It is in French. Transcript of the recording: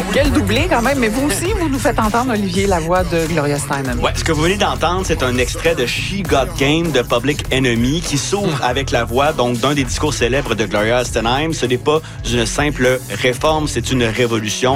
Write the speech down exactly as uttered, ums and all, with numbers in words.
Quel doublé quand même, mais vous aussi, vous nous faites entendre, Olivier, la voix de Gloria Steinem. Ouais, ce que vous venez d'entendre, c'est un extrait de She Got Game de Public Enemy qui s'ouvre avec la voix donc d'un des discours célèbres de Gloria Steinem. Ce n'est pas une simple réforme, c'est une révolution.